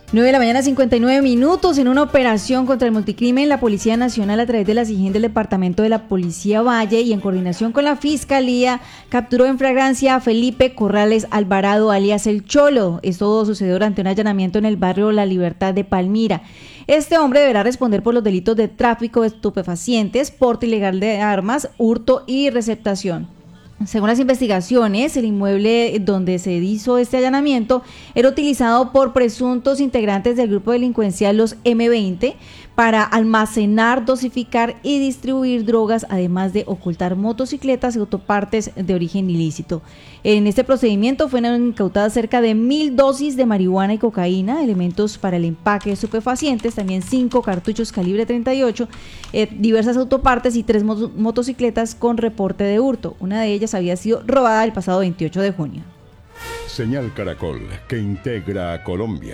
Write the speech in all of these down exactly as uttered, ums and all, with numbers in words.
nueve de la mañana, cincuenta y nueve minutos. En una operación contra el multicrimen, la Policía Nacional, a través de la S I G I N del Departamento de la Policía Valle y en coordinación con la Fiscalía, capturó en flagrancia a Felipe Corrales Alvarado, alias El Cholo. Esto sucedió durante un allanamiento en el barrio La Libertad de Palmira. Este hombre deberá responder por los delitos de tráfico de estupefacientes, porte ilegal de armas, hurto y receptación. Según las investigaciones, el inmueble donde se hizo este allanamiento era utilizado por presuntos integrantes del grupo delincuencial Los eme veinte para almacenar, dosificar y distribuir drogas, además de ocultar motocicletas y autopartes de origen ilícito. En este procedimiento fueron incautadas cerca de mil dosis de marihuana y cocaína, elementos para el empaque de estupefacientes, también cinco cartuchos calibre treinta y ocho, eh, diversas autopartes y tres mo- motocicletas con reporte de hurto. Una de ellas había sido robada el pasado veintiocho de junio. Señal Caracol, que integra a Colombia.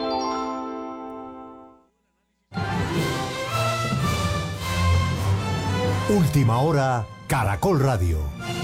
Última hora, Caracol Radio.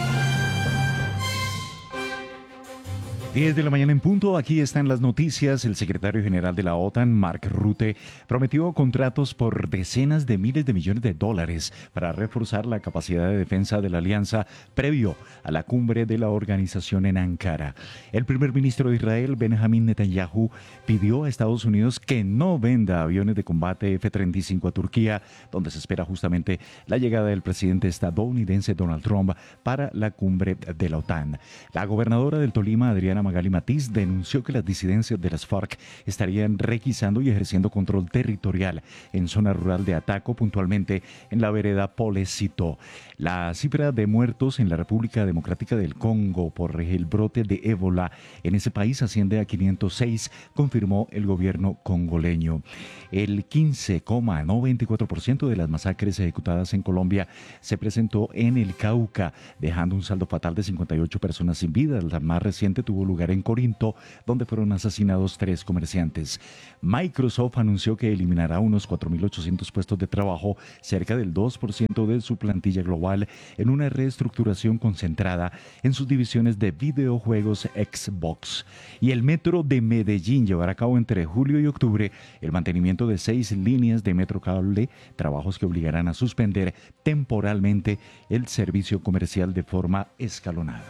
diez de la mañana en punto, aquí están las noticias. El secretario general de la OTAN, Mark Rutte, prometió contratos por decenas de miles de millones de dólares para reforzar la capacidad de defensa de la alianza previo a la cumbre de la organización en Ankara. El primer ministro de Israel, Benjamin Netanyahu, pidió a Estados Unidos que no venda aviones de combate efe treinta y cinco a Turquía, donde se espera justamente la llegada del presidente estadounidense Donald Trump para la cumbre de la OTAN. La gobernadora del Tolima, Adriana Magali Matiz, denunció que las disidencias de las FARC estarían requisando y ejerciendo control territorial en zona rural de Ataco, puntualmente en la vereda Polecito. La cifra de muertos en la República Democrática del Congo por el brote de ébola en ese país asciende a quinientos seis, confirmó el gobierno congoleño. El quince coma noventa y cuatro por ciento de las masacres ejecutadas en Colombia se presentó en el Cauca, dejando un saldo fatal de cincuenta y ocho personas sin vida. La más reciente tuvo lugar en Corinto, donde fueron asesinados tres comerciantes. Microsoft anunció que eliminará unos cuatro mil ochocientos puestos de trabajo, cerca del dos por ciento de su plantilla global, en una reestructuración concentrada en sus divisiones de videojuegos Xbox. Y el Metro de Medellín llevará a cabo entre julio y octubre el mantenimiento de seis líneas de metro cable, trabajos que obligarán a suspender temporalmente el servicio comercial de forma escalonada.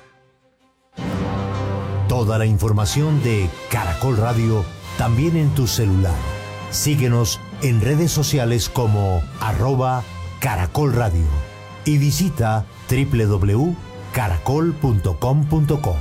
Toda la información de Caracol Radio también en tu celular. Síguenos en redes sociales como arroba Caracol Radio y visita doble u doble u doble u punto caracol punto com punto co.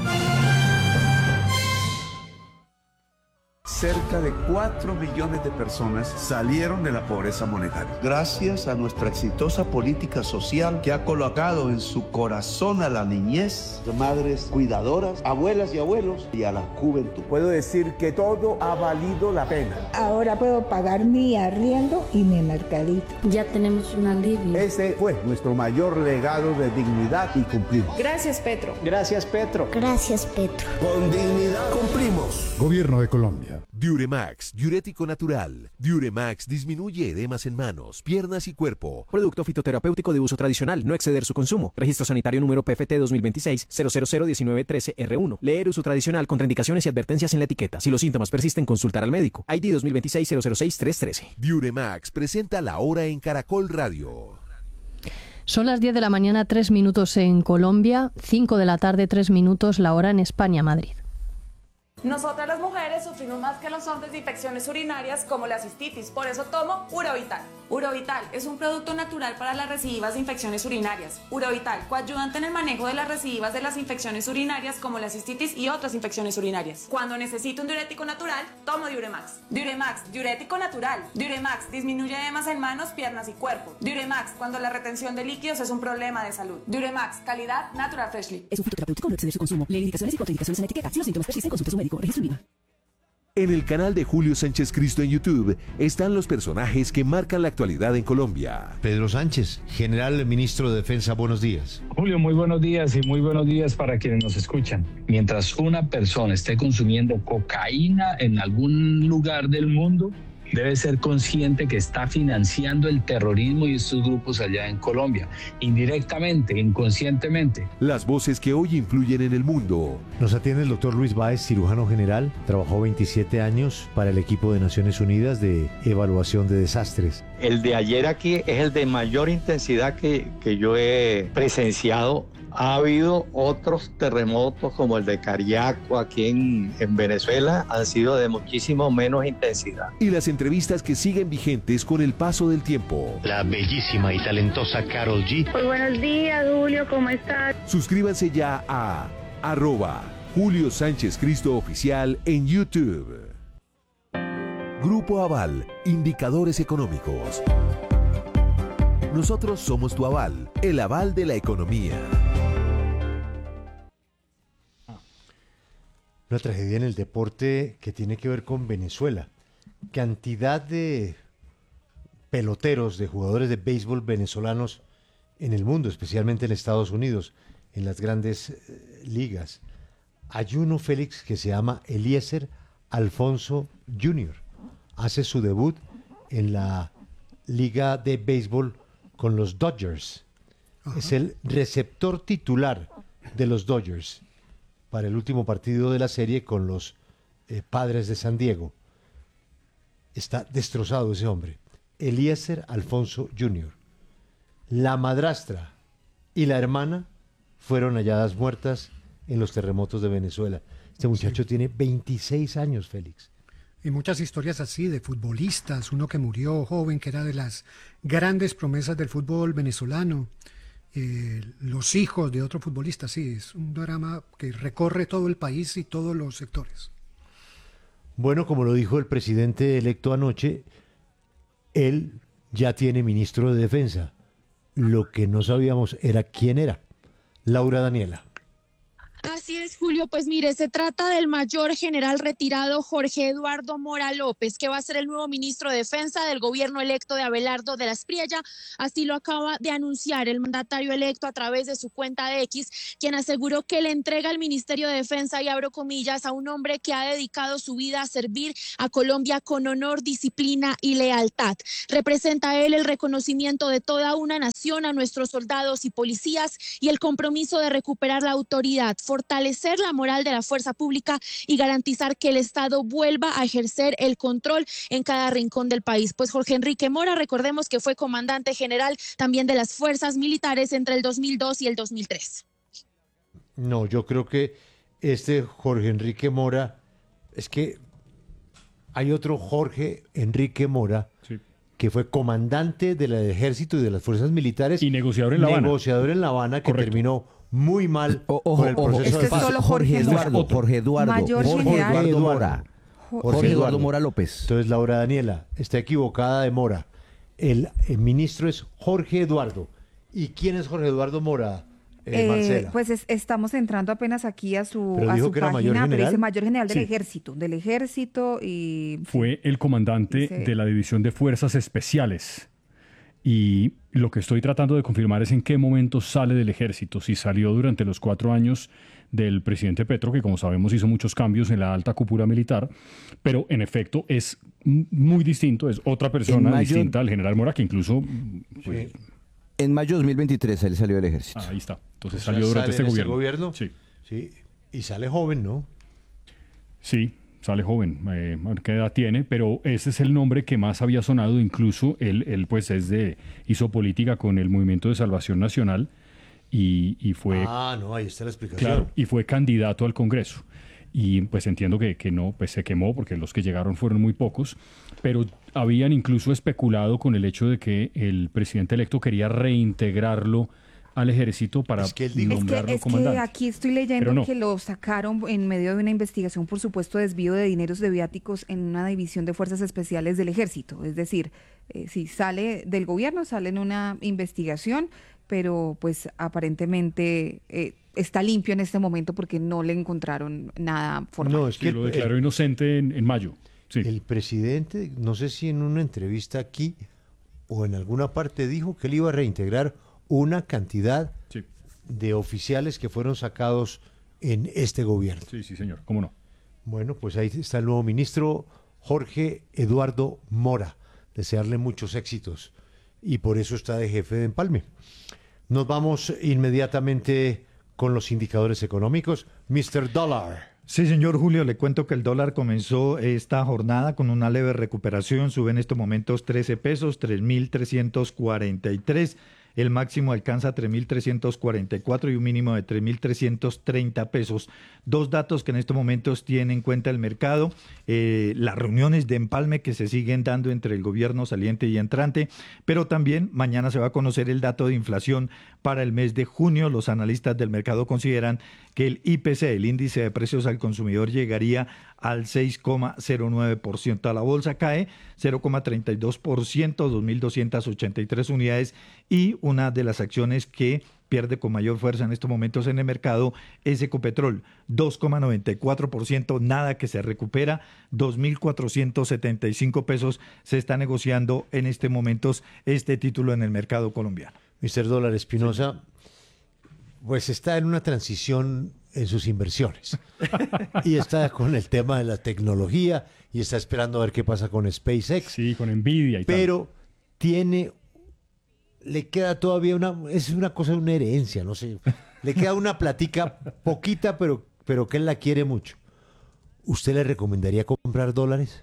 Cerca de cuatro millones de personas salieron de la pobreza monetaria. Gracias a nuestra exitosa política social que ha colocado en su corazón a la niñez, madres cuidadoras, abuelas y abuelos y a la juventud. Puedo decir que todo ha valido la pena. Ahora puedo pagar mi arriendo y mi mercadito. Ya tenemos un alivio. Ese fue nuestro mayor legado de dignidad y cumplimos. Gracias, Petro. Gracias, Petro. Gracias, Petro. Con dignidad cumplimos. Gobierno de Colombia. Diuremax, diurético natural. Diuremax disminuye edemas en manos, piernas y cuerpo. Producto fitoterapéutico de uso tradicional, no exceder su consumo. Registro sanitario número P F T dos mil veintiséis cero cero cero diecinueve trece R uno. Leer uso tradicional, contraindicaciones y advertencias en la etiqueta. Si los síntomas persisten, consultar al médico. I D dos mil veintiséis cero cero seis tres trece. Diuremax presenta la hora en Caracol Radio. Son las diez de la mañana, tres minutos en Colombia, cinco de la tarde, tres minutos la hora en España, Madrid. Nosotras las mujeres sufrimos más que los hombres de infecciones urinarias como la cistitis, por eso tomo Urovital. Urovital es un producto natural para las recidivas de infecciones urinarias. Urovital, coayudante en el manejo de las recidivas de las infecciones urinarias como la cistitis y otras infecciones urinarias. Cuando necesito un diurético natural, tomo Diuremax. Diuremax, diurético natural. Diuremax disminuye edemas en manos, piernas y cuerpo. Diuremax, cuando la retención de líquidos es un problema de salud. Diuremax, calidad Natural Freshly. Es un fitoterapéutico, no exceder su consumo. Lee indicaciones y contraindicaciones en la etiqueta. Si los síntomas persisten, consulte a su médico. Registro IVA. En el canal de Julio Sánchez Cristo en YouTube están los personajes que marcan la actualidad en Colombia. Pedro Sánchez, general ministro de Defensa, buenos días. Julio, muy buenos días y muy buenos días para quienes nos escuchan. Mientras una persona esté consumiendo cocaína en algún lugar del mundo, debe ser consciente que está financiando el terrorismo y estos grupos allá en Colombia, indirectamente, inconscientemente. Las voces que hoy influyen en el mundo. Nos atiende el doctor Luis Báez, cirujano general. Trabajó veintisiete años para el equipo de Naciones Unidas de evaluación de desastres. El de ayer aquí es el de mayor intensidad que, que yo he presenciado. Ha habido otros terremotos como el de Cariaco aquí en, en Venezuela, han sido de muchísimo menos intensidad. Y las entrevistas que siguen vigentes con el paso del tiempo. La bellísima y talentosa Karol G. Pues buenos días, Julio, ¿cómo estás? Suscríbanse ya a arroba Julio Sánchez Cristo Oficial en YouTube. Grupo Aval, indicadores económicos. Nosotros somos tu aval, el aval de la economía. Una tragedia en el deporte que tiene que ver con Venezuela. Cantidad de peloteros, de jugadores de béisbol venezolanos en el mundo, especialmente en Estados Unidos, en las grandes eh, ligas. Hay uno, Félix, que se llama Eliezer Alfonso junior Hace su debut en la liga de béisbol con los Dodgers. Ajá. Es el receptor titular de los Dodgers para el último partido de la serie con los eh, Padres de San Diego. Está destrozado ese hombre. Eliezer Alfonso junior La madrastra y la hermana fueron halladas muertas en los terremotos de Venezuela. Este muchacho sí. tiene veintiséis años, Félix. Y muchas historias así de futbolistas, uno que murió joven, que era de las grandes promesas del fútbol venezolano. Eh, los hijos de otro futbolista, sí, es un drama que recorre todo el país y todos los sectores. Bueno, como lo dijo el presidente electo anoche, él ya tiene ministro de Defensa. Lo que no sabíamos era quién era. Laura Daniela. Así es, Julio. Pues mire, se trata del mayor general retirado Jorge Eduardo Mora López, que va a ser el nuevo ministro de Defensa del gobierno electo de Abelardo de la Espriella. Así lo acaba de anunciar el mandatario electo a través de su cuenta de X, quien aseguró que le entrega el Ministerio de Defensa, y abro comillas, a un hombre que ha dedicado su vida a servir a Colombia con honor, disciplina y lealtad. Representa él el reconocimiento de toda una nación a nuestros soldados y policías y el compromiso de recuperar la autoridad, fortalecer la moral de la fuerza pública y garantizar que el Estado vuelva a ejercer el control en cada rincón del país. Pues Jorge Enrique Mora, recordemos que fue comandante general también de las fuerzas militares entre el dos mil dos y el dos mil tres. No, yo creo que este Jorge Enrique Mora, es que hay otro Jorge Enrique Mora, sí, que fue comandante del ejército y de las fuerzas militares. Y negociador en La Habana. Negociador en La Habana, que Correcto. terminó muy mal o, ojo, con el proceso ojo, de este paz. Solo Jorge Eduardo, Jorge Eduardo, Mayor Jorge general. Eduardo Mora, Jorge, Jorge Eduardo Mora López. Entonces Laura Daniela está equivocada de Mora. El, el ministro es Jorge Eduardo. ¿Y quién es Jorge Eduardo Mora, eh, eh, Marcela? Pues es, estamos entrando apenas aquí a su, pero a dijo su que era página, mayor pero dice mayor general del sí. ejército, del ejército y... Fue el comandante dice... de la División de Fuerzas Especiales. Y lo que estoy tratando de confirmar es en qué momento sale del ejército. Si salió durante los cuatro años del presidente Petro, que como sabemos hizo muchos cambios en la alta cúpula militar, pero en efecto es muy distinto, es otra persona mayo, distinta al general Mora, que incluso... Pues, sí. En mayo de dos mil veintitrés él salió del ejército. Ahí está. Entonces o sea, salió durante este gobierno. gobierno. Sí. Sí. Y sale joven, ¿no? Sí. Sale joven, eh, ¿qué edad tiene? Pero ese es el nombre que más había sonado, incluso él, él pues es de, hizo política con el Movimiento de Salvación Nacional y, y fue... Ah, no, ahí está la explicación. Claro, y fue candidato al Congreso. Y pues entiendo que, que no, pues se quemó porque los que llegaron fueron muy pocos, pero habían incluso especulado con el hecho de que el presidente electo quería reintegrarlo al ejército para es que él dijo, nombrarlo es que, es comandante. que aquí estoy leyendo no. que lo sacaron en medio de una investigación por supuesto desvío de dineros de viáticos en una división de fuerzas especiales del ejército. Es decir, eh, si sale del gobierno, sale en una investigación, pero pues aparentemente eh, está limpio en este momento porque no le encontraron nada formal. No, es que sí, lo declaró el, inocente en, en mayo. Sí. El presidente, no sé si en una entrevista aquí o en alguna parte dijo que él iba a reintegrar una cantidad sí. de oficiales que fueron sacados en este gobierno. Sí, sí, señor, cómo no. Bueno, pues ahí está el nuevo ministro Jorge Eduardo Mora. Desearle muchos éxitos y por eso está de jefe de Empalme. Nos vamos inmediatamente con los indicadores económicos. mister Dollar. Sí, señor Julio, le cuento que el dólar comenzó esta jornada con una leve recuperación, sube en estos momentos trece pesos, tres mil trescientos cuarenta y tres, el máximo alcanza tres mil trescientos cuarenta y cuatro y un mínimo de tres mil trescientos treinta pesos. Dos datos que en estos momentos tiene en cuenta el mercado, eh, las reuniones de empalme que se siguen dando entre el gobierno saliente y entrante, pero también mañana se va a conocer el dato de inflación para el mes de junio. Los analistas del mercado consideran que el I P C, el índice de precios al consumidor, llegaría al seis coma cero nueve por ciento. A la bolsa cae cero coma treinta y dos por ciento, dos mil doscientas ochenta y tres unidades, y una de las acciones que pierde con mayor fuerza en estos momentos en el mercado es Ecopetrol, dos coma noventa y cuatro por ciento, nada que se recupera, dos mil cuatrocientos setenta y cinco pesos se está negociando en estos momentos este título en el mercado colombiano. mister Dólar Espinosa, pues está en una transición en sus inversiones y está con el tema de la tecnología y está esperando a ver qué pasa con SpaceX. Sí, con Nvidia y tal. Pero tiene, le queda todavía una, es una cosa de una herencia, no sé, le queda una platica poquita, pero, pero que él la quiere mucho. ¿Usted le recomendaría comprar dólares?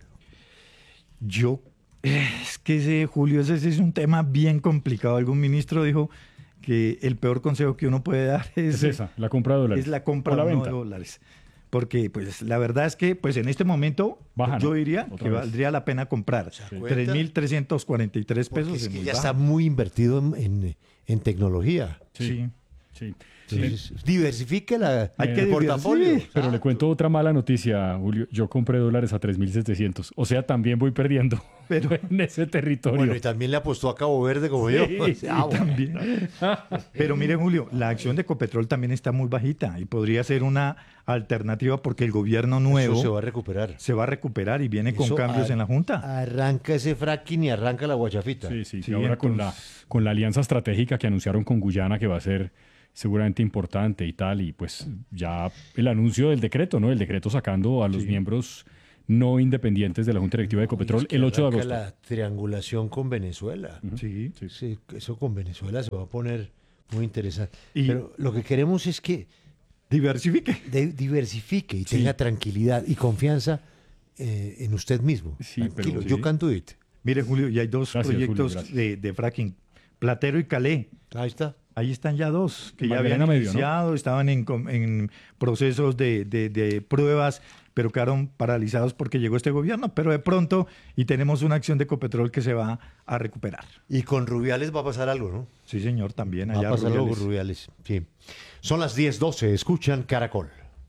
Yo, es que ese, Julio, ese, ese es un tema bien complicado. Algún ministro dijo que el peor consejo que uno puede dar es, es esa, la compra de dólares. Es la compra la no venta. de dólares. Porque pues la verdad es que pues en este momento Baja, yo ¿no? diría Otra que vez. valdría la pena comprar. tres mil trescientos cuarenta y tres pesos. Es que muy ya bajo. está muy invertido en, en, en tecnología. Sí. Sí. Entonces, diversifique la, Hay el que portafolio. sí, pero le cuento otra mala noticia, Julio. Yo compré dólares a tres mil setecientos. O sea, también voy perdiendo pero, en ese territorio. Bueno, y también le apostó a Cabo Verde como sí, yo. Sí, Ah, bueno. también. Pero mire, Julio, la acción de Ecopetrol también está muy bajita y podría ser una alternativa porque el gobierno nuevo Eso se va a recuperar. se va a recuperar y viene con Eso cambios ar- en la Junta. Arranca ese fracking y arranca la guachafita. Sí, sí, Sí, y ahora con la, entonces- con la alianza estratégica que anunciaron con Guyana, que va a ser seguramente importante y tal, y pues ya el anuncio del decreto, ¿no? El decreto sacando a los Sí. miembros no independientes de la Junta Directiva de Ecopetrol Es que el ocho de arranca agosto. la triangulación con Venezuela. Sí. Sí, eso con Venezuela se va a poner muy interesante. Y- Pero lo que queremos es que Diversifique. de- diversifique y Sí. tenga tranquilidad y confianza eh, en usted mismo. Sí, Tranquilo, pero yo sí. can do it. Mire, Julio, y hay dos Gracias, proyectos Julio, gracias. de, de fracking, Platero y Calé. Ahí está. Ahí están ya dos, que ya Magdalena habían Medio, ¿no? iniciado, estaban en, com- en procesos de, de- de pruebas, pero quedaron paralizados porque llegó este gobierno. Pero de pronto, y tenemos una acción de Ecopetrol que se va a recuperar. Y con Rubiales va a pasar algo, ¿no? Sí, señor, también Va allá a pasar algo con Rubiales. Rubiales. Sí. Son las diez doce, escuchan Caracol.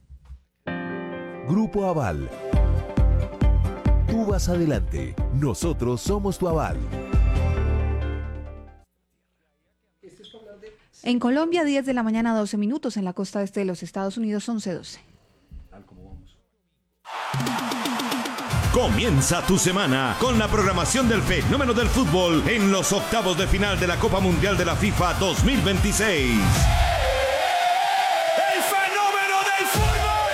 Grupo Aval. Tú vas adelante. Nosotros somos tu aval. En Colombia, diez de la mañana, doce minutos. En la costa este de los Estados Unidos, once doce. Comienza tu semana con la programación del fenómeno del fútbol en los octavos de final de la Copa Mundial de la FIFA dos mil veintiséis. ¡El fenómeno del fútbol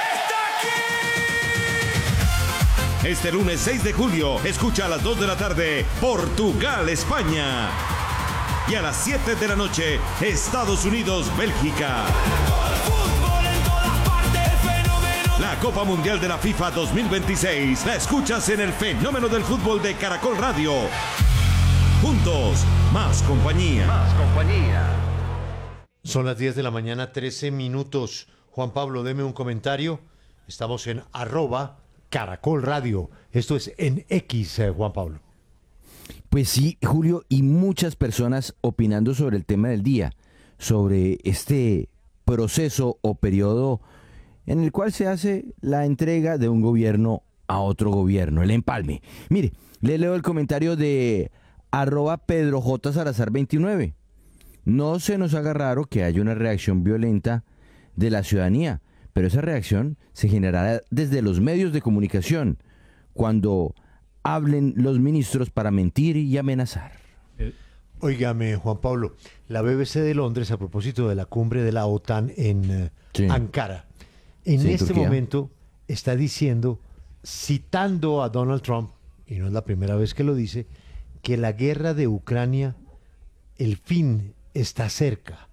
está aquí! Este lunes seis de julio, escucha a las dos de la tarde Portugal-España. Y a las siete de la noche, Estados Unidos-Bélgica. La Copa Mundial de la FIFA dos mil veintiséis la escuchas en el fenómeno del fútbol de Caracol Radio. Juntos, más compañía. Más compañía. Son las diez de la mañana, trece minutos. Juan Pablo, deme un comentario. Estamos en arroba Caracol Radio. Esto es en X, eh, Juan Pablo. Pues sí, Julio, y muchas personas opinando sobre el tema del día, sobre este proceso o periodo en el cual se hace la entrega de un gobierno a otro gobierno, el empalme. Mire, le leo el comentario de arroba Pedro J. Salazar veintinueve. No se nos haga raro que haya una reacción violenta de la ciudadanía, pero esa reacción se generará desde los medios de comunicación, cuando hablen los ministros para mentir y amenazar. Óigame, Juan Pablo, la B B C de Londres, a propósito de la cumbre de la OTAN en eh, Sí. Ankara, en Sí, este Turquía. momento está diciendo citando a Donald Trump, y no es la primera vez que lo dice, que la guerra de Ucrania, el fin está cerca.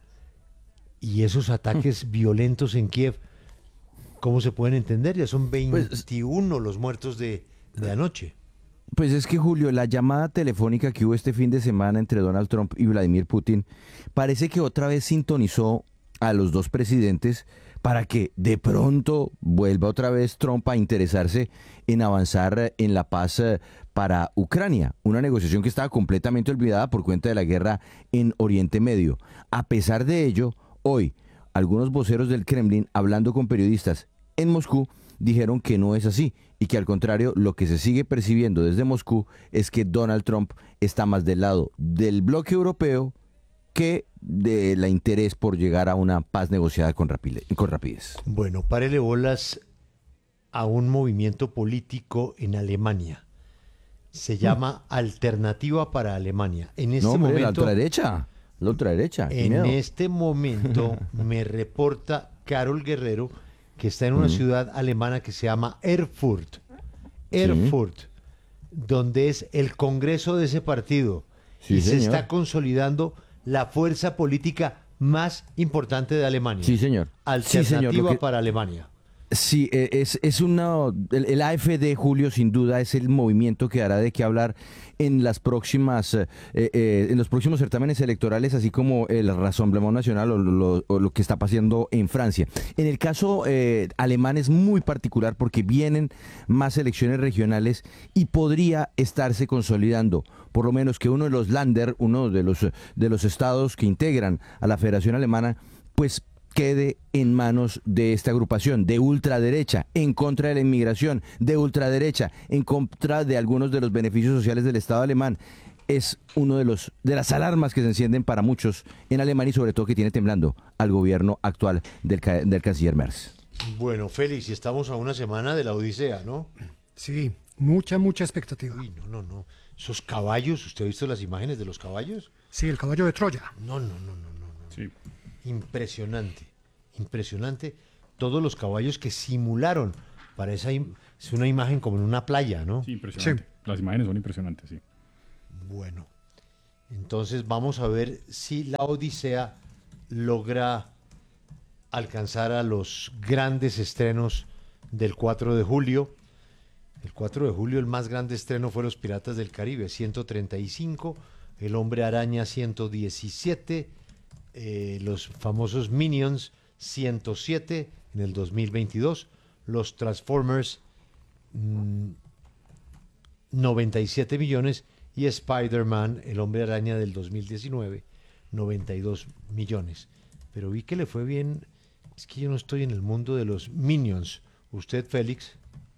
Y esos ataques violentos en Kiev, ¿cómo se pueden entender? Ya son veintiuno pues, los muertos de, de anoche. Pues es que, Julio, la llamada telefónica que hubo este fin de semana entre Donald Trump y Vladimir Putin parece que otra vez sintonizó a los dos presidentes para que de pronto vuelva otra vez Trump a interesarse en avanzar en la paz para Ucrania, una negociación que estaba completamente olvidada por cuenta de la guerra en Oriente Medio. A pesar de ello, hoy, algunos voceros del Kremlin, hablando con periodistas en Moscú, dijeron que no es así y que al contrario, lo que se sigue percibiendo desde Moscú es que Donald Trump está más del lado del bloque europeo que de la interés por llegar a una paz negociada con rapidez. Con rapidez. Bueno, párele bolas a un movimiento político en Alemania. Se llama mm. Alternativa para Alemania. En este no, hombre, momento, la ultraderecha. La ultraderecha. En miedo. este momento me reporta Carol Guerrero que está en una mm. ciudad alemana que se llama Erfurt. Erfurt, sí. donde es el congreso de ese partido. Sí, y señor. se está consolidando la fuerza política más importante de Alemania. Sí, señor. Alternativa sí, señor. Que... para Alemania. Sí, es, es una, el, el A F D, Julio, sin duda es el movimiento que dará de qué hablar en las próximas, eh, eh, en los próximos certámenes electorales, así como el Rassemblement Nacional o lo, o lo que está pasando en Francia. En el caso eh, alemán es muy particular porque vienen más elecciones regionales y podría estarse consolidando, por lo menos que uno de los Länder, uno de los de los estados que integran a la Federación Alemana, pues quede en manos de esta agrupación de ultraderecha, en contra de la inmigración, de ultraderecha, en contra de algunos de los beneficios sociales del Estado alemán. Es uno de los de las alarmas que se encienden para muchos en Alemania y sobre todo que tiene temblando al gobierno actual del, del canciller Merz. Bueno, Félix, y estamos a una semana de la Odisea, ¿no? Sí, mucha, mucha expectativa. Uy, no, no, no. Esos caballos, ¿usted ha visto las imágenes de los caballos? Sí, el caballo de Troya. No, no, no, no, no. no. Sí. Impresionante, impresionante todos los caballos que simularon para esa im- es una imagen como en una playa, ¿no? Sí, impresionante. Sí. Las imágenes son impresionantes, sí. Bueno, entonces vamos a ver si la Odisea logra alcanzar a los grandes estrenos del cuatro de julio. El cuatro de julio el más grande estreno fue Los Piratas del Caribe, ciento treinta y cinco, El Hombre Araña ciento diecisiete, Eh, los famosos Minions ciento siete en el dos mil veintidós, los Transformers mmm, noventa y siete millones y Spider-Man, el Hombre Araña del dos mil diecinueve, noventa y dos millones. Pero vi que le fue bien, es que yo no estoy en el mundo de los Minions. ¿Usted, Félix?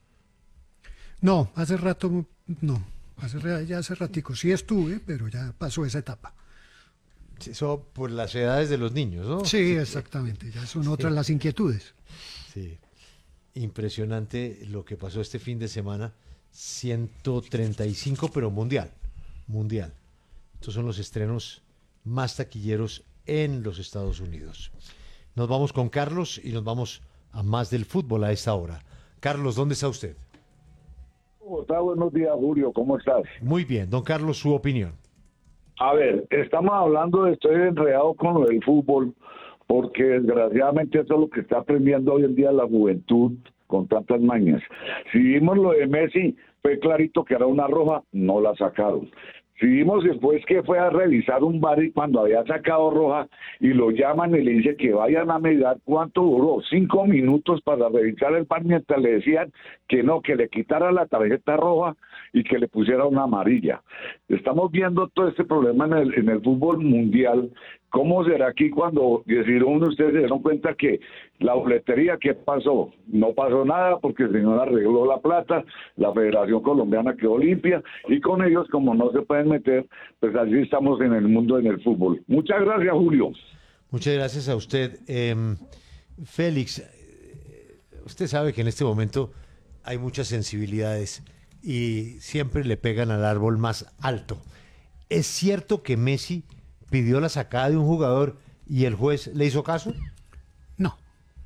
No, hace rato no, hace, ya hace ratico sí estuve, pero ya pasó esa etapa. Eso por las edades de los niños, ¿no? Sí, exactamente, ya son otras sí. las inquietudes. Sí, impresionante lo que pasó este fin de semana, ciento treinta y cinco, pero mundial, mundial. Estos son los estrenos más taquilleros en los Estados Unidos. Nos vamos con Carlos y nos vamos a más del fútbol a esta hora. Carlos, ¿dónde está usted? ¿Cómo está? Buenos días, Julio, ¿cómo estás? Muy bien, don Carlos, su opinión. A ver, estamos hablando de, estoy enredado con lo del fútbol, porque desgraciadamente eso es lo que está aprendiendo hoy en día la juventud con tantas mañas. Si vimos lo de Messi, fue clarito que era una roja, no la sacaron. Si vimos después que fue a revisar un bar y cuando había sacado roja y lo llaman y le dice que vayan a mirar cuánto duró, cinco minutos para revisar el bar mientras le decían que no, que le quitara la tarjeta roja y que le pusiera una amarilla. Estamos viendo todo este problema en el, en el fútbol mundial. ¿Cómo será aquí cuando decidieron uno ustedes se dieron cuenta que la boletería, qué pasó? No pasó nada porque el señor arregló la plata, la Federación Colombiana quedó limpia y con ellos, como no se pueden meter, pues así estamos en el mundo en el fútbol. Muchas gracias, Julio. Muchas gracias a usted. Eh, Félix, usted sabe que en este momento hay muchas sensibilidades y siempre le pegan al árbol más alto. ¿Es cierto que Messi pidió la sacada de un jugador y el juez le hizo caso? No,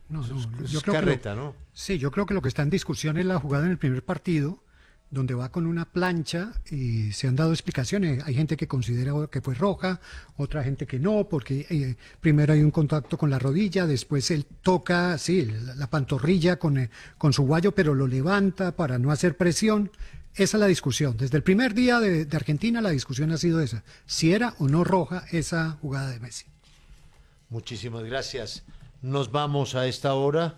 No, no, es yo creo carreta, que lo, ¿no? Sí, yo creo que lo que está en discusión es la jugada en el primer partido, donde va con una plancha y se han dado explicaciones. Hay gente que considera que fue roja, otra gente que no, porque eh, primero hay un contacto con la rodilla, después él toca, sí, la, la pantorrilla con, eh, con su guayo, pero lo levanta para no hacer presión. Esa es la discusión. Desde el primer día de, de Argentina la discusión ha sido esa, si era o no roja esa jugada de Messi. Muchísimas gracias. Nos vamos a esta hora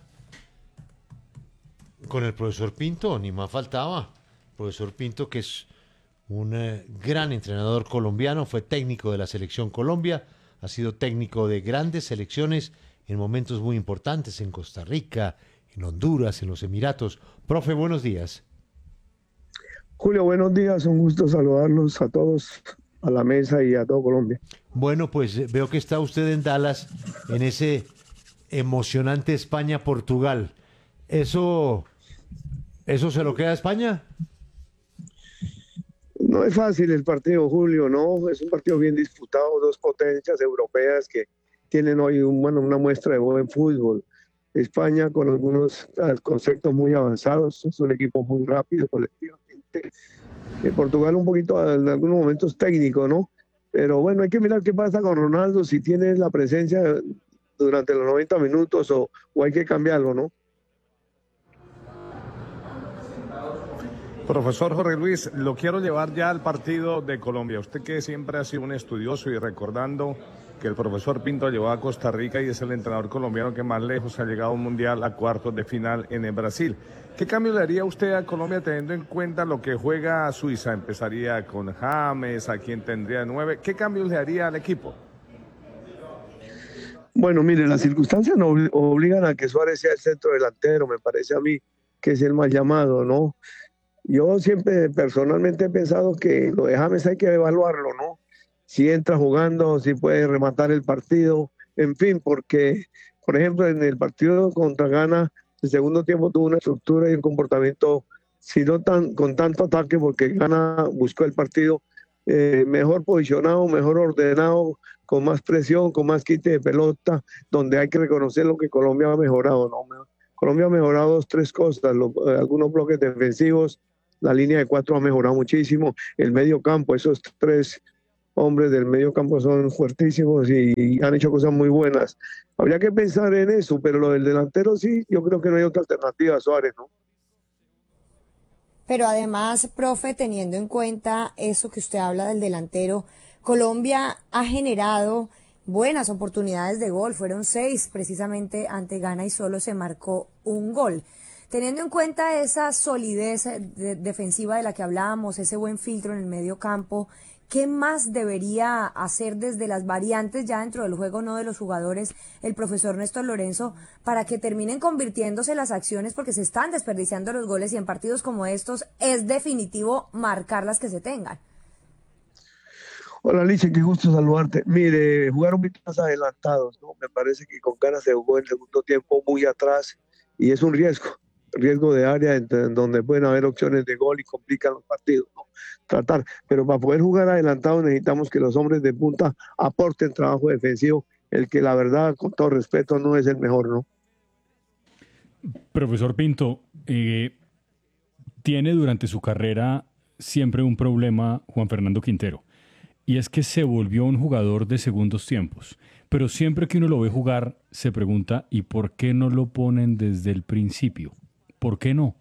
con el profesor Pinto, ni más faltaba. Profesor Pinto, que es un eh, gran entrenador colombiano, fue técnico de la Selección Colombia, ha sido técnico de grandes selecciones en momentos muy importantes, en Costa Rica, en Honduras, en los Emiratos. Profe, buenos días. Julio, buenos días, un gusto saludarlos a todos, a la mesa y a todo Colombia. Bueno, pues eh, veo que está usted en Dallas, en ese emocionante España-Portugal. ¿Eso, ¿Eso se lo queda a España? No es fácil el partido, Julio, ¿no? Es un partido bien disputado, dos potencias europeas que tienen hoy un, bueno, una muestra de buen fútbol. España con algunos conceptos muy avanzados, es un equipo muy rápido colectivamente. Eh, Portugal un poquito en algunos momentos técnico, ¿no? Pero bueno, hay que mirar qué pasa con Ronaldo, si tiene la presencia durante los noventa minutos o, o hay que cambiarlo, ¿no? Profesor Jorge Luis, lo quiero llevar ya al partido de Colombia. Usted que siempre ha sido un estudioso y recordando que el profesor Pinto llevó a Costa Rica y es el entrenador colombiano que más lejos ha llegado a un mundial a cuartos de final en el Brasil. ¿Qué cambio le haría usted a Colombia teniendo en cuenta lo que juega Suiza? Empezaría con James, a quien tendría nueve. ¿Qué cambios le haría al equipo? Bueno, mire, las circunstancias no obligan a que Suárez sea el centro delantero, me parece a mí que es el más llamado, ¿no? Yo siempre personalmente he pensado que lo de James hay que evaluarlo, ¿no? Si entra jugando, si puede rematar el partido, en fin, porque, por ejemplo, en el partido contra Ghana, el segundo tiempo tuvo una estructura y un comportamiento, si no tan, con tanto ataque, porque Ghana buscó el partido eh, mejor posicionado, mejor ordenado, con más presión, con más quite de pelota, donde hay que reconocer lo que Colombia ha mejorado, ¿no? Colombia ha mejorado dos, tres cosas, lo, algunos bloques defensivos, la línea de cuatro ha mejorado muchísimo, el medio campo, esos tres hombres del medio campo son fuertísimos y, y han hecho cosas muy buenas. Habría que pensar en eso, pero lo del delantero sí, yo creo que no hay otra alternativa a Suárez, ¿no? Pero además, profe, teniendo en cuenta eso que usted habla del delantero, Colombia ha generado buenas oportunidades de gol, fueron seis precisamente ante Ghana y solo se marcó un gol. Teniendo en cuenta esa solidez de, defensiva de la que hablábamos, ese buen filtro en el medio campo, ¿qué más debería hacer desde las variantes ya dentro del juego, no de los jugadores, el profesor Néstor Lorenzo, para que terminen convirtiéndose las acciones, porque se están desperdiciando los goles y en partidos como estos es definitivo marcar las que se tengan? Hola Alicia, qué gusto saludarte. Mire, jugaron muy más adelantados, ¿no? Me parece que con Ghana se jugó en el segundo tiempo muy atrás y es un riesgo. riesgo de área en donde pueden haber opciones de gol y complican los partidos, ¿no? Tratar, pero para poder jugar adelantado necesitamos que los hombres de punta aporten trabajo defensivo, el que la verdad, con todo respeto, no es el mejor, ¿no? Profesor Pinto, eh, tiene durante su carrera siempre un problema Juan Fernando Quintero, y es que se volvió un jugador de segundos tiempos, pero siempre que uno lo ve jugar se pregunta, ¿y por qué no lo ponen desde el principio? ¿Por qué no?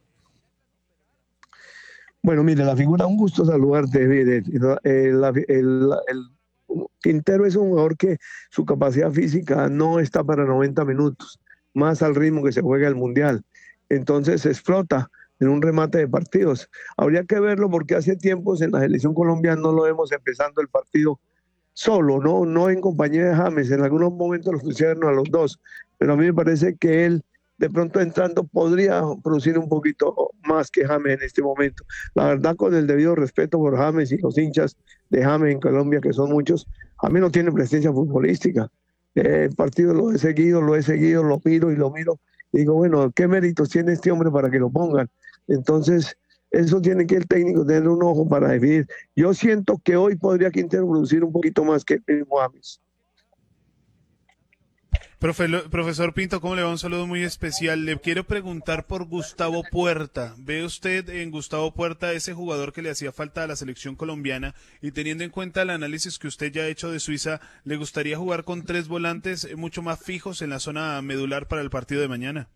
Bueno, mire, la figura, un gusto saludarte. Mire, el, el, el, el Quintero es un jugador que su capacidad física no está para noventa minutos, más al ritmo que se juega el Mundial. Entonces se explota en un remate de partidos. Habría que verlo porque hace tiempos en la selección colombiana no lo vemos empezando el partido solo, no, no en compañía de James. En algunos momentos lo pusieron a los dos, pero a mí me parece que él de pronto entrando podría producir un poquito más que James en este momento. La verdad, con el debido respeto por James y los hinchas de James en Colombia, que son muchos, James no tiene presencia futbolística. Eh, el partido lo he seguido, lo he seguido, lo miro y lo miro. Y digo, bueno, ¿qué méritos tiene este hombre para que lo pongan? Entonces, eso tiene que el técnico tener un ojo para definir. Yo siento que hoy podría Quintero producir un poquito más que el mismo James. Profe, profesor Pinto, ¿cómo le va? Un saludo muy especial. Le quiero preguntar por Gustavo Puerta. ¿Ve usted en Gustavo Puerta ese jugador que le hacía falta a la selección colombiana? Y teniendo en cuenta el análisis que usted ya ha hecho de Suiza, ¿le gustaría jugar con tres volantes mucho más fijos en la zona medular para el partido de mañana?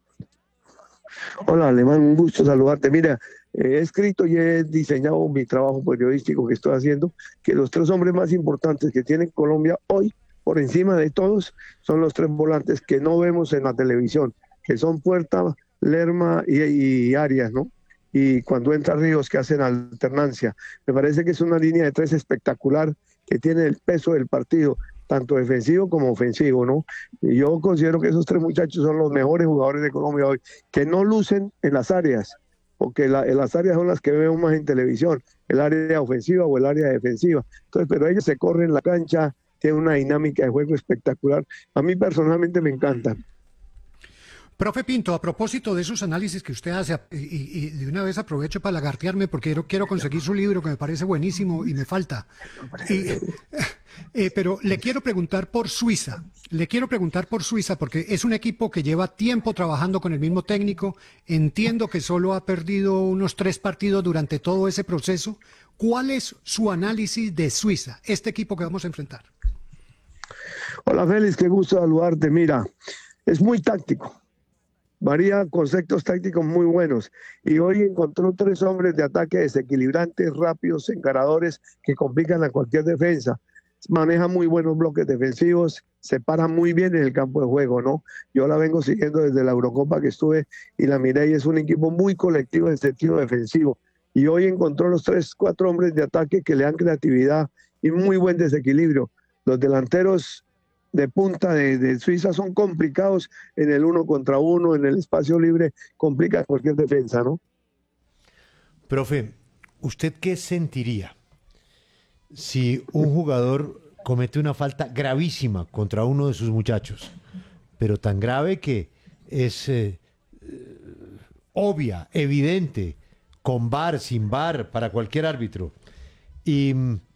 Hola, Alemán, un gusto saludarte. Mira, he escrito y he diseñado mi trabajo periodístico que estoy haciendo, que los tres hombres más importantes que tiene Colombia hoy, por encima de todos, son los tres volantes que no vemos en la televisión, que son Puerta, Lerma y, y Arias, ¿no? Y cuando entra Ríos, que hacen alternancia. Me parece que es una línea de tres espectacular, que tiene el peso del partido, tanto defensivo como ofensivo, ¿no? Y yo considero que esos tres muchachos son los mejores jugadores de Colombia hoy, que no lucen en las áreas, porque la, en las áreas son las que vemos más en televisión, el área ofensiva o el área defensiva. Entonces, pero ellos se corren la cancha, tienen una dinámica de juego espectacular. A mí personalmente me encantan. Profe Pinto, a propósito de esos análisis que usted hace, y, y, y de una vez aprovecho para lagartearme porque quiero, quiero conseguir su libro que me parece buenísimo y me falta. Y, eh, pero le quiero preguntar por Suiza, le quiero preguntar por Suiza porque es un equipo que lleva tiempo trabajando con el mismo técnico, entiendo que solo ha perdido unos tres partidos durante todo ese proceso. ¿Cuál es su análisis de Suiza, este equipo que vamos a enfrentar? Hola Félix, qué gusto saludarte. Mira, es muy táctico. Varía conceptos tácticos muy buenos y hoy encontró tres hombres de ataque desequilibrantes, rápidos, encaradores que complican a cualquier defensa. Maneja muy buenos bloques defensivos, se para muy bien en el campo de juego, ¿no? Yo la vengo siguiendo desde la Eurocopa que estuve y la miré y es un equipo muy colectivo en sentido defensivo. Y hoy encontró los tres, cuatro hombres de ataque que le dan creatividad y muy buen desequilibrio. Los delanteros de punta de, de Suiza son complicados en el uno contra uno, en el espacio libre, complica cualquier defensa, ¿no? Profe, ¿usted qué sentiría si un jugador comete una falta gravísima contra uno de sus muchachos, pero tan grave que es eh, obvia, evidente, con V A R, sin V A R, para cualquier árbitro, y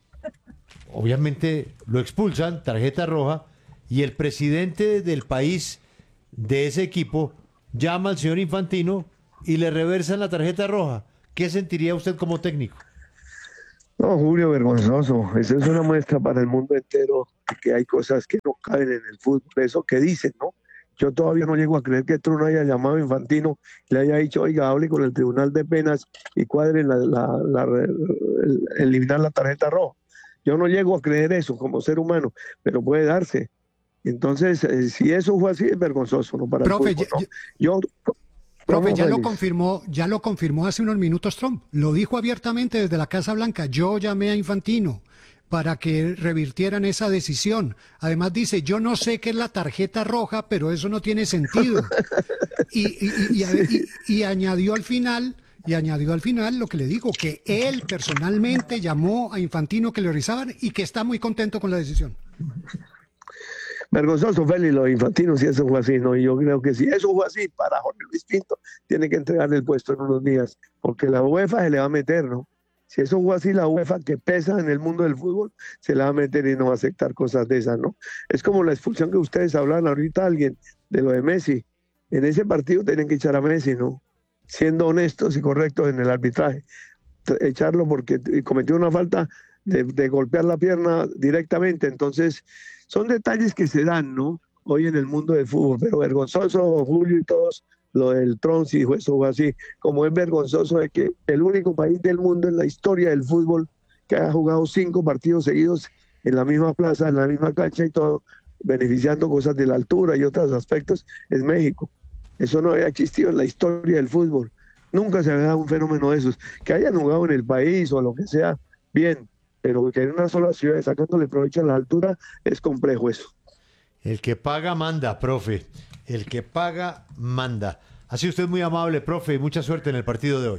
obviamente lo expulsan, tarjeta roja, y el presidente del país de ese equipo llama al señor Infantino y le reversan la tarjeta roja? ¿Qué sentiría usted como técnico? No, Julio, vergonzoso. Esa es una muestra para el mundo entero de que hay cosas que no caben en el fútbol. Eso que dicen, ¿no? Yo todavía no llego a creer que Trump haya llamado a Infantino y le haya dicho, oiga, hable con el Tribunal de Penas y cuadren la, la, la, la, eliminar la tarjeta roja. Yo no llego a creer eso como ser humano, pero puede darse. Entonces, eh, si eso fue así, es vergonzoso, ¿no? Para Profe, el fútbol, ¿no? ya, Yo, profe, ya feliz. lo confirmó, ya lo confirmó hace unos minutos Trump. Lo dijo abiertamente desde la Casa Blanca. Yo llamé a Infantino para que revirtieran esa decisión. Además dice, yo no sé qué es la tarjeta roja, pero eso no tiene sentido. Y, y, y, y, y, y añadió al final... Y añadió al final lo que le digo, que él personalmente llamó a Infantino que le revisaban y que está muy contento con la decisión. Vergonzoso, Félix, lo de Infantino, si eso fue así, ¿no? Y yo creo que si eso fue así, para Jorge Luis Pinto, tiene que entregarle el puesto en unos días, porque la UEFA se le va a meter, ¿no? Si eso fue así, la UEFA, que pesa en el mundo del fútbol, se la va a meter y no va a aceptar cosas de esas, ¿no? Es como la expulsión que ustedes hablan ahorita, alguien, de lo de Messi. En ese partido tienen que echar a Messi, ¿no? Siendo honestos y correctos en el arbitraje, echarlo porque cometió una falta de, de golpear la pierna directamente. Entonces son detalles que se dan, ¿no? Hoy en el mundo del fútbol, pero vergonzoso, Julio y todos, lo del Trump, si eso fue así, como es vergonzoso de que el único país del mundo en la historia del fútbol que haya jugado cinco partidos seguidos en la misma plaza, en la misma cancha y todo, beneficiando cosas de la altura y otros aspectos, es México. Eso no había existido en la historia del fútbol. Nunca se había dado un fenómeno de esos. Que hayan jugado en el país o lo que sea, bien, pero que en una sola ciudad, sacándole provecho a la altura, es complejo eso. El que paga manda, profe. El que paga manda. Ha sido usted muy amable, profe, y mucha suerte en el partido de hoy.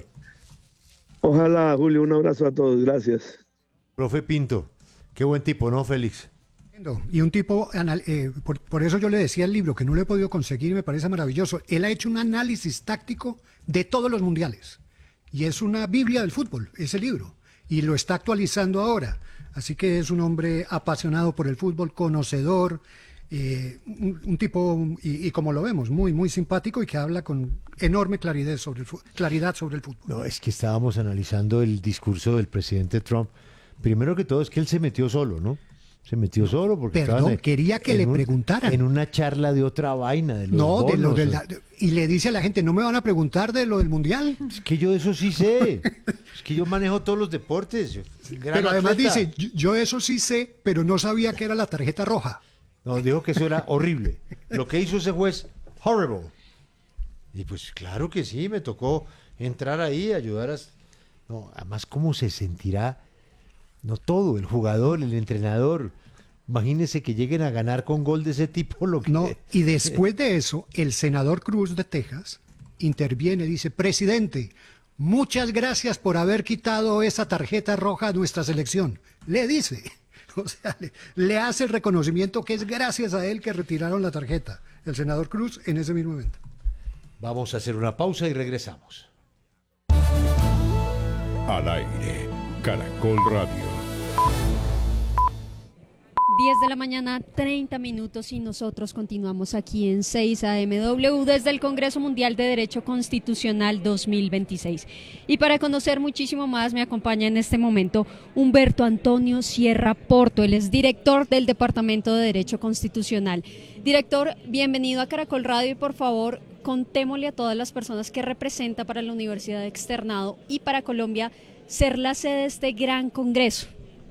Ojalá, Julio, un abrazo a todos. Gracias. Profe Pinto, qué buen tipo, ¿no, Félix? Y un tipo, eh, por, por eso yo le decía el libro, que no lo he podido conseguir y me parece maravilloso. Él ha hecho un análisis táctico de todos los mundiales. Y es una Biblia del fútbol, ese libro. Y lo está actualizando ahora. Así que es un hombre apasionado por el fútbol, conocedor, Eh, un, un tipo, y, y como lo vemos, muy, muy simpático y que habla con enorme claridad sobre el, claridad sobre el fútbol. No, es que estábamos analizando el discurso del presidente Trump. Primero que todo es que él se metió solo, ¿no? Se metió solo porque Perdón, estaban en- quería que en le un- preguntaran. En una charla de otra vaina. De los No, de lo bonos, de o- la- y le dice a la gente, ¿no me van a preguntar de lo del Mundial? Es que yo eso sí sé. Es que yo manejo todos los deportes. Yo soy gran Pero además atleta. dice, yo, yo eso sí sé, pero no sabía que era la tarjeta roja. No, dijo que eso era horrible. Lo que hizo ese juez, horrible. Y pues claro que sí, me tocó entrar ahí, ayudar a... No, además, ¿cómo se sentirá? No todo, el jugador, el entrenador. Imagínense que lleguen a ganar con gol de ese tipo. Lo que... No, y después de eso, el senador Cruz de Texas interviene y dice, presidente, muchas gracias por haber quitado esa tarjeta roja a nuestra selección. Le dice, o sea, le, le hace el reconocimiento que es gracias a él que retiraron la tarjeta. El senador Cruz en ese mismo evento. Vamos a hacer una pausa y regresamos. Al aire, Caracol Radio. diez de la mañana, treinta minutos y nosotros continuamos aquí en seis A M W desde el Congreso Mundial de Derecho Constitucional dos mil veintiséis. Y para conocer muchísimo más me acompaña en este momento Humberto Antonio Sierra Porto, él es director del Departamento de Derecho Constitucional. Director, bienvenido a Caracol Radio y por favor contémosle a todas las personas que representa para la Universidad de Externado y para Colombia ser la sede de este gran congreso.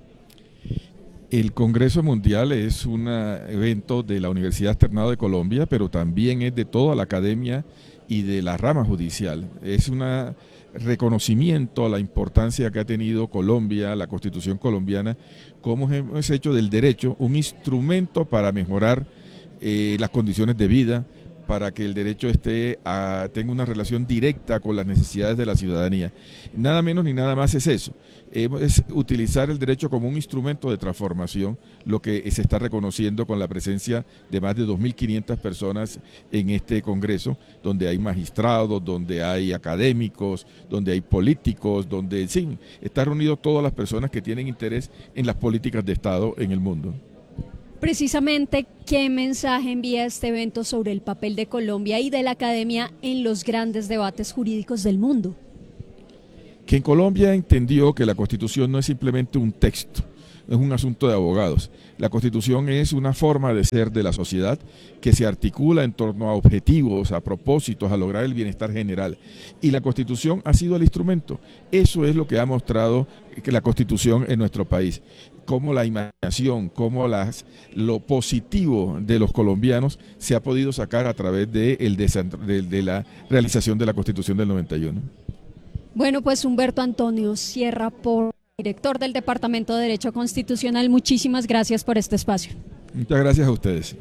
El Congreso Mundial es un evento de la Universidad Externado de Colombia, pero también es de toda la academia y de la rama judicial. Es un reconocimiento a la importancia que ha tenido Colombia, la Constitución colombiana, como hemos hecho del derecho un instrumento para mejorar eh, las condiciones de vida, para que el derecho esté a, tenga una relación directa con las necesidades de la ciudadanía. Nada menos ni nada más es eso. Eh, es utilizar el derecho como un instrumento de transformación, lo que se está reconociendo con la presencia de más de dos mil quinientas personas en este Congreso, donde hay magistrados, donde hay académicos, donde hay políticos, donde sí, están reunidos todas las personas que tienen interés en las políticas de Estado en el mundo. Precisamente, ¿qué mensaje envía este evento sobre el papel de Colombia y de la academia en los grandes debates jurídicos del mundo? Que en Colombia entendió que la Constitución no es simplemente un texto, es un asunto de abogados. La Constitución es una forma de ser de la sociedad que se articula en torno a objetivos, a propósitos, a lograr el bienestar general. Y la Constitución ha sido el instrumento. Eso es lo que ha mostrado que la Constitución en nuestro país. Cómo la imaginación, cómo las, lo positivo de los colombianos se ha podido sacar a través de, el de, de la realización de la Constitución del noventa y uno. Bueno, pues Humberto Antonio Sierra Porto, director del Departamento de Derecho Constitucional, muchísimas gracias por este espacio. Muchas gracias a ustedes.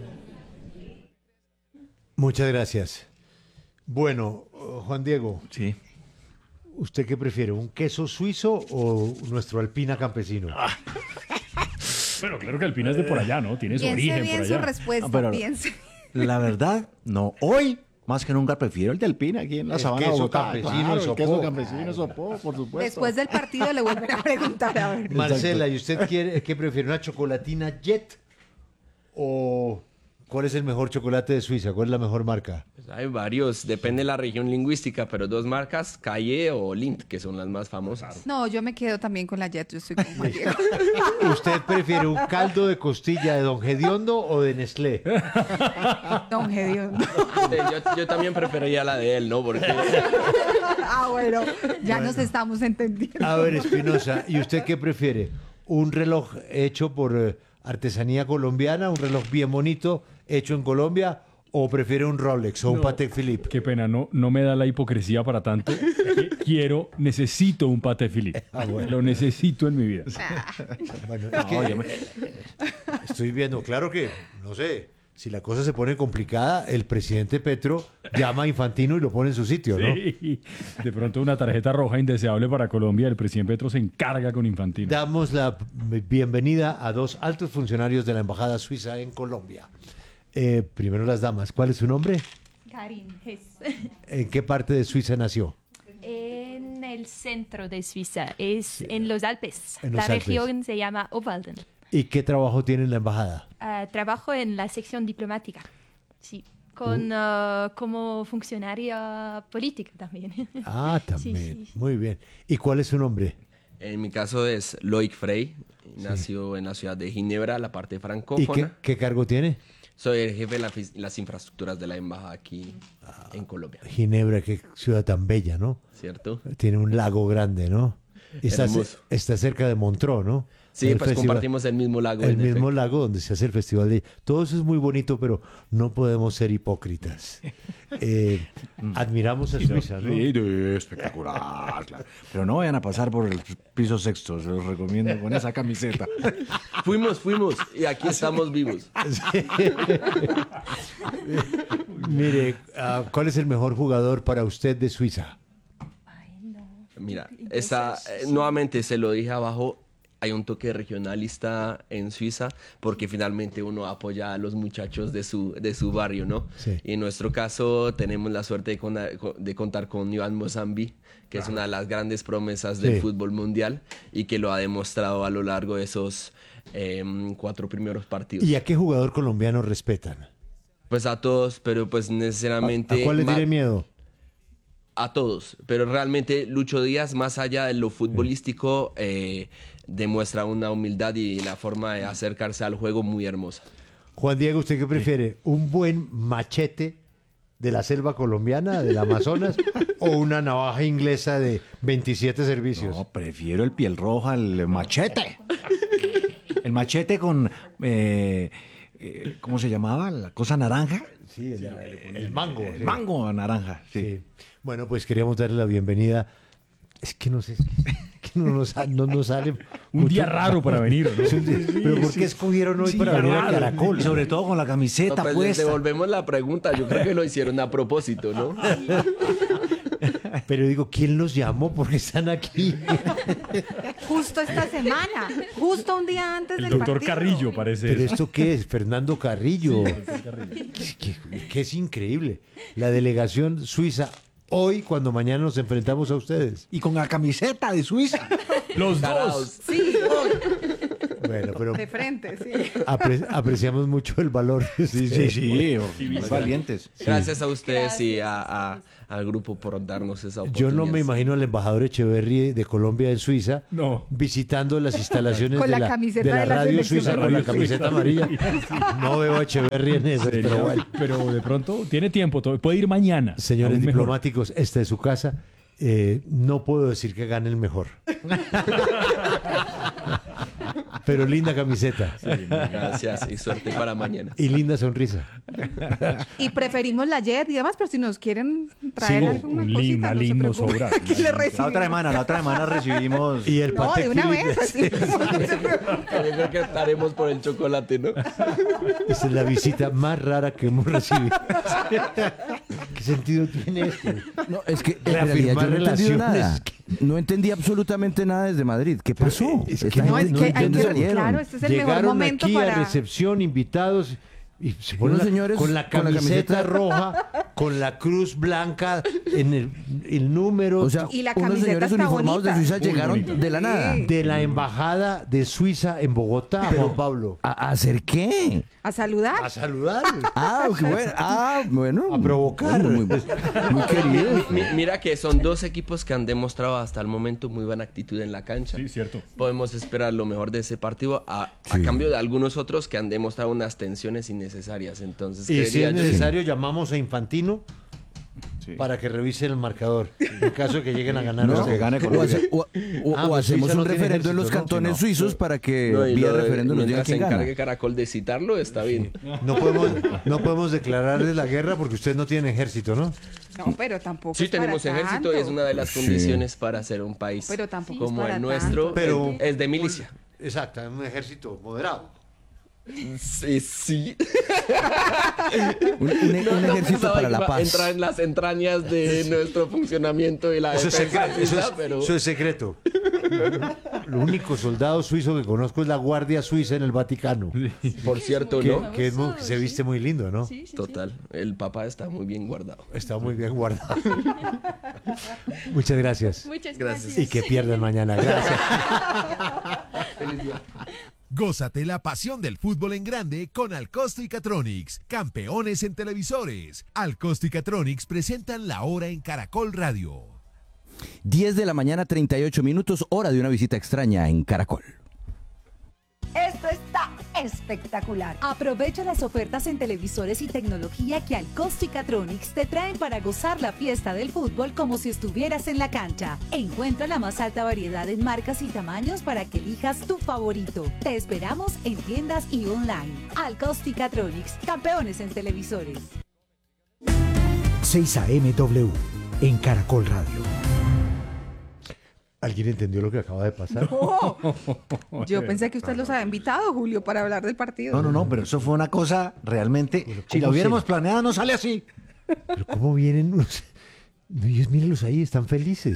Muchas gracias. Bueno, Juan Diego. Sí. ¿Usted qué prefiere, un queso suizo o nuestro Alpina campesino? Ah. Pero claro que Alpina es de por allá, ¿no? Tiene su Piense origen bien por su allá. respuesta, No, pero- piense. La verdad, no. Hoy, más que nunca, prefiero el de Alpina aquí en la El sabana de queso Bogotá. campesino Claro, en el Sopó. queso campesino en Sopó, por supuesto. Después del partido le vuelven a preguntar a ver. Marcela, ¿y usted quiere, qué prefiere, una chocolatina Jet o cuál es el mejor chocolate de Suiza? ¿Cuál es la mejor marca? Pues hay varios, depende de la región lingüística, pero dos marcas, Calle o Lindt, que son las más famosas. No, yo me quedo también con la Jet, yo estoy con Juan Diego. ¿Usted prefiere un caldo de costilla de Don Gediondo o de Nestlé? Don Gediondo. Sí, Yo, yo también preferiría la de él, ¿no? Porque Ah, bueno, ya Bueno. nos estamos entendiendo. A ver, Espinosa, ¿y usted qué prefiere? ¿Un reloj hecho por eh, artesanía colombiana, un reloj bien bonito, hecho en Colombia, o prefiere un Rolex o un No, Patek Philippe? Qué pena, no, no me da la hipocresía para tanto. Qui- Quiero, necesito un Patek Philippe. Ah, bueno. Lo necesito en mi vida. Bueno, es No, que yo me- estoy viendo, claro que, no sé, si la cosa se pone complicada, el presidente Petro llama a Infantino y lo pone en su sitio, ¿no? Sí. De pronto una tarjeta roja indeseable para Colombia, el presidente Petro se encarga con Infantino. Damos la bienvenida a dos altos funcionarios de la Embajada Suiza en Colombia. Eh, primero las damas, ¿cuál es su nombre? Karin Hess. ¿En qué parte de Suiza nació? En el centro de Suiza, es en los Alpes. En los La Alpes. región se llama Obwalden. ¿Y qué trabajo tiene en la embajada? Uh, trabajo en la sección diplomática, sí, con uh. Uh, como funcionaria política también. Ah, también, sí, sí, sí. Muy bien. ¿Y cuál es su nombre? En mi caso es Loic Frey, nació sí. en la ciudad de Ginebra, la parte francófona. ¿Y qué, qué cargo tiene? Soy el jefe de la, las infraestructuras de la embajada aquí ah, en Colombia. Ginebra, qué ciudad tan bella, ¿no? Cierto. Tiene un lago grande, ¿no? Está, está cerca de Montreux, ¿no? Sí, el pues festival, compartimos el mismo lago. El mismo F. lago donde se hace el festival de... Todo eso es muy bonito, pero no podemos ser hipócritas. Eh, admiramos a Suiza, ¿no? Sí, espectacular, claro. Pero no vayan a pasar por el piso sexto, se los recomiendo con esa camiseta. Fuimos, fuimos, y aquí estamos vivos. Sí. Mire, uh, ¿cuál es el mejor jugador para usted de Suiza? Mira, esa, eh, nuevamente se lo dije abajo, hay un toque regionalista en Suiza porque finalmente uno apoya a los muchachos de su, de su barrio, ¿no? Sí. Y en nuestro caso tenemos la suerte de, con, de contar con Iván Mozambi, que es una de las grandes promesas del sí. fútbol mundial y que lo ha demostrado a lo largo de esos eh, cuatro primeros partidos. ¿Y a qué jugador colombiano respetan? Pues a todos, pero pues necesariamente... ¿A, a cuál le tiene miedo? A todos, pero realmente Lucho Díaz, más allá de lo futbolístico, eh, demuestra una humildad y la forma de acercarse al juego muy hermosa. Juan Diego, ¿usted qué prefiere? ¿Un buen machete de la selva colombiana, del Amazonas, o una navaja inglesa de veintisiete servicios? No, prefiero el piel roja, el machete. El machete con... Eh, eh, ¿cómo se llamaba? ¿La cosa naranja? Sí, el, el, el mango. El sí. mango naranja, sí. sí. Bueno, pues queríamos darle la bienvenida. Es que no sé, que no nos, no nos sale... Un mucho. día raro para venir, ¿no? Pero ¿por qué escogieron hoy sí, para venir a Caracol? Y sobre todo con la camiseta no, pues puesta. Devolvemos la pregunta, yo creo que lo hicieron a propósito, ¿no? Pero digo, ¿quién los llamó? Porque están aquí. Justo esta semana, justo un día antes El del doctor partido. Carrillo parece. ¿Pero esto qué es? Fernando Carrillo. Sí, Carrillo. Que, que es increíble. La delegación suiza hoy, cuando mañana nos enfrentamos a ustedes. Y con la camiseta de Suiza. Los dos. Sí, bueno, pero de frente, sí. Apre apreciamos mucho el valor. Sí, sí, sí. sí muy valientes. Sí. Gracias a ustedes Gracias. y a, a, al grupo por darnos esa oportunidad. Yo no me imagino al embajador Echeverry de Colombia en Suiza no. visitando las instalaciones con de la, la, de de la de radio la suiza con la camiseta amarilla. No veo a Echeverry en eso, pero bueno. Pero de pronto tiene tiempo, puede ir mañana. Señores diplomáticos, mejor. Esta es su casa. Eh, no puedo decir que gane el mejor. Pero linda camiseta. Sí, gracias y suerte para mañana. Y linda sonrisa. Y preferimos la Jet y demás, pero si nos quieren traer sí, alguna un cosita, lin, no no se sobra. Aquí le recibimos. La otra semana, la otra semana recibimos... Y el no, de una vez. Así, También creo que estaremos por el chocolate, ¿no? Esa es la visita más rara que hemos recibido. ¿Qué sentido tiene esto? No, es que en realidad yo no entendí nada. No entendí absolutamente nada desde Madrid. ¿Qué pasó? Es que no, es no que hay que, salieron. claro, este es el Llegaron mejor momento aquí para... a recepción, invitados, y se ponen Unos la- señores con la con la camiseta camiseta roja, con la cruz blanca en el, el número. O sea, Y la unos camiseta señores está uniformados de bonita. Suiza Muy llegaron bonito. de la nada. de la embajada de Suiza en Bogotá, Juan Pablo. ¿A a hacer qué? A saludar. A saludar, Ah, qué bueno. Ah, bueno. a provocar. Bueno, muy, muy querido. Mi- mira que son dos equipos que han demostrado hasta el momento muy buena actitud en la cancha. Sí, cierto. Podemos esperar lo mejor de ese partido a, a Sí. cambio de algunos otros que han demostrado unas tensiones innecesarias. Entonces, Y si creería es yo- necesario, llamamos a Infantino Sí. para que revise el marcador. En caso de que lleguen a ganar. No, ustedes. que gane O, Colombia. hace- o- o- Ah, o pues hacemos Suiza no un tiene referendo en los ejército, ¿no? cantones Sí, no. suizos para que No, y vía lo de- referéndum nos diga mientras se quién gana. encargue Caracol de citarlo, está bien. No podemos, no podemos declararles la guerra porque ustedes no tienen ejército, ¿no? No, pero tampoco Sí es para tenemos ejército y es tanto. una de las Sí. condiciones para ser un país Pero tampoco como es para el nuestro. tanto. Pero- es, es de milicia. Exacto, un ejército moderado. Sí, sí. Un, un- un ejército pensaba para que la iba a paz. entrar en las entrañas de nuestro funcionamiento y la Eso es, defensa secreto, eso, suiza, es, pero eso es secreto. Lo único soldado suizo que conozco es la Guardia Suiza en el Vaticano. por cierto, Que, ¿no? que es muy- que se viste muy lindo, ¿no? Total, el papá está muy bien guardado. Está muy bien guardado. Muchas gracias. Muchas Gracias. Y que pierdan mañana. Gracias. Feliz día. Gózate la pasión del fútbol en grande con Alcosto y Catronics, campeones en televisores. Alcosto y Catronics presentan La Hora en Caracol Radio. diez de la mañana, treinta y ocho minutos, hora de una visita extraña en Caracol. Esto está espectacular. Aprovecha las ofertas en televisores y tecnología que Alcosto y Catronics te traen para gozar la fiesta del fútbol como si estuvieras en la cancha. Encuentra la más alta variedad en marcas y tamaños para que elijas tu favorito. Te esperamos en tiendas y online. Alcosto y Catronics, campeones en televisores. seis A M W en Caracol Radio. ¿Alguien entendió lo que acaba de pasar? No. Yo pensé que usted los había invitado, Julio, para hablar del partido. No, no, no, pero eso fue una cosa realmente. Si lo ¿cómo hubiéramos se- planeado, no sale así. Pero ¿cómo vienen unos? No, ellos mírenlos ahí, están felices.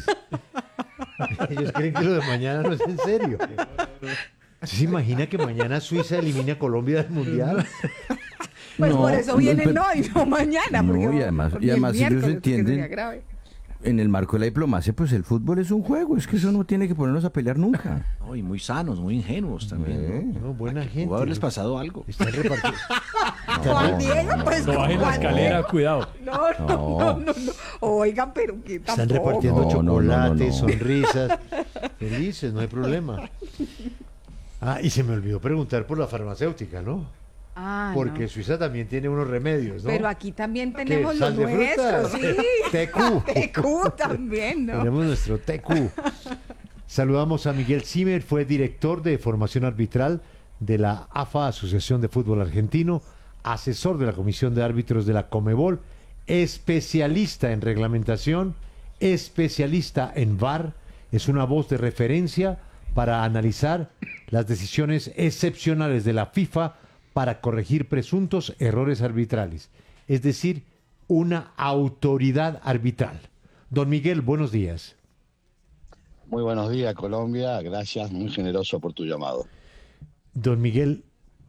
Ellos creen que lo de mañana no es en serio. ¿Se imagina que mañana Suiza elimine a Colombia del Mundial? Pues No, por eso no, vienen pero- hoy, no mañana. No, porque y además, porque y el además ellos miércoles, que entienden, sería grave. en el marco de la diplomacia, pues el fútbol es un juego, es que eso no tiene que ponernos a pelear nunca. No, y muy sanos, muy ingenuos también. ¿no? No, buena gente. Pudo haberles pasado algo. Están repartidos. Juan Diego, pues No bajen la Juan escalera, Diego. cuidado. No, no, no, no, no. Oigan, pero que tampoco. Están repartiendo No, no, no, no, chocolates, no. sonrisas. Felices, no hay problema. Ah, y se me olvidó preguntar por la farmacéutica, ¿no? Ah, Porque no. Suiza también tiene unos remedios, ¿no? Pero aquí también ¿Qué? tenemos los ¿Sal de fruta? nuestros, sí. T Q. T Q también, ¿no? Tenemos nuestro T Q. Saludamos a Miguel Zimmer, fue director de formación arbitral de la A F A, Asociación de Fútbol Argentino, asesor de la Comisión de Árbitros de la Conmebol, especialista en reglamentación, especialista en V A R, es una voz de referencia para analizar las decisiones excepcionales de la FIFA para corregir presuntos errores arbitrales, es decir, una autoridad arbitral. Don Miguel, buenos días. Muy buenos días, Colombia. Gracias, muy generoso por tu llamado. Don Miguel,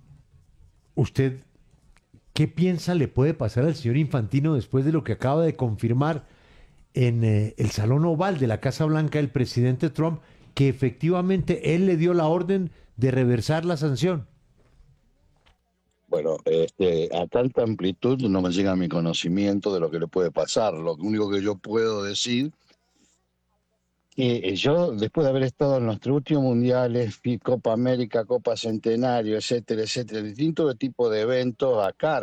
¿usted qué piensa le puede pasar al señor Infantino después de lo que acaba de confirmar en eh, el Salón Oval de la Casa Blanca el presidente Trump, que efectivamente él le dio la orden de reversar la sanción? Bueno, este, a tanta amplitud no me llega mi conocimiento de lo que le puede pasar. Lo único que yo puedo decir que yo, después de haber estado en los tres últimos mundiales, Copa América, Copa Centenario, etcétera, etcétera, distintos tipos de eventos acá,